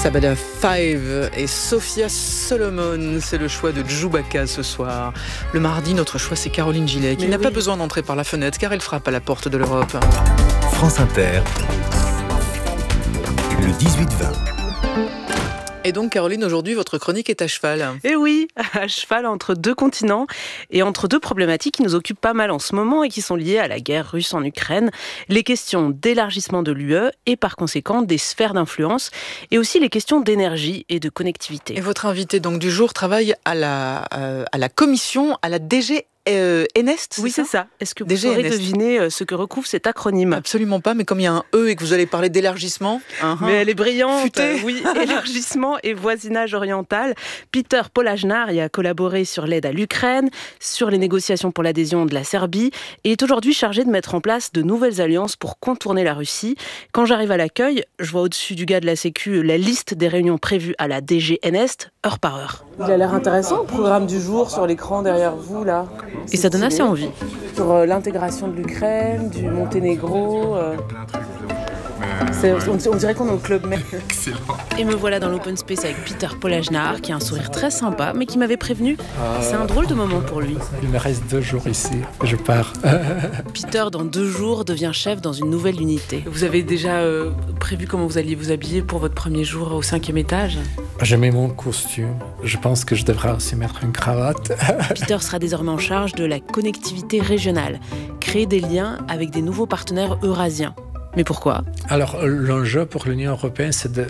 Sabada 5 et Sophia Solomon, c'est le choix de Djoubaka ce soir. Le mardi, notre choix c'est Caroline Gillet, qui n'a pas besoin d'entrer par la fenêtre car elle frappe à la porte de l'Europe. France Inter, le 18-20. Et donc Caroline, aujourd'hui votre chronique est à cheval. Et oui, à cheval entre deux continents et entre deux problématiques qui nous occupent pas mal en ce moment et qui sont liées à la guerre russe en Ukraine, les questions d'élargissement de l'UE et par conséquent des sphères d'influence et aussi les questions d'énergie et de connectivité. Et votre invité donc du jour travaille à la commission, à la DG Enest, oui, c'est ça. Est-ce que vous DG saurez Enest. deviner ce que recouvre cet acronyme ? Absolument pas, mais comme il y a un E et que vous allez parler d'élargissement... Mais elle est brillante. Futée. Oui, élargissement et voisinage oriental. Peter Polajnar y a collaboré sur l'aide à l'Ukraine, sur les négociations pour l'adhésion de la Serbie et est aujourd'hui chargé de mettre en place de nouvelles alliances pour contourner la Russie. Quand j'arrive à l'accueil, je vois au-dessus du gars de la Sécu la liste des réunions prévues à la DG Enest, heure par heure. Il a l'air intéressant, le programme du jour sur l'écran derrière vous, là. Et ça donne assez envie. Sur l'intégration de l'Ukraine, du Monténégro. On dirait qu'on est au club même. Excellent. Et me voilà dans l'open space avec Peter Polajnar, qui a un sourire très sympa, mais qui m'avait prévenu. C'est un drôle de moment pour lui. Il me reste 2 jours ici. Je pars. Peter, dans 2 jours, devient chef dans une nouvelle unité. Vous avez déjà prévu comment vous alliez vous habiller pour votre premier jour au 5e étage ? Je mets mon costume. Je pense que je devrais aussi mettre une cravate. Peter sera désormais en charge de la connectivité régionale, créer des liens avec des nouveaux partenaires eurasiens. Mais pourquoi ? Alors, l'enjeu pour l'Union européenne, c'est de